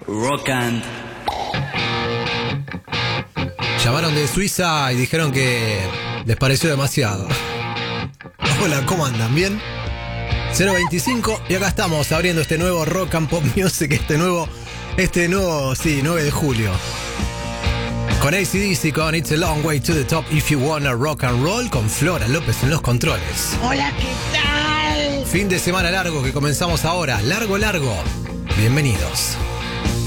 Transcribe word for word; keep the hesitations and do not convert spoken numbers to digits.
Rock and... Llamaron de Suiza y dijeron que les pareció demasiado. Hola, ¿cómo andan? ¿Bien? cero veinticinco y acá estamos abriendo este nuevo Rock and Pop Music, este nuevo, este nuevo, sí, nueve de julio. Con A C D C, con It's a Long Way to the Top If You Wanna Rock and Roll, con Flora López en los controles. Hola, ¿qué tal? Fin de semana largo que comenzamos ahora, largo, largo. Bienvenidos.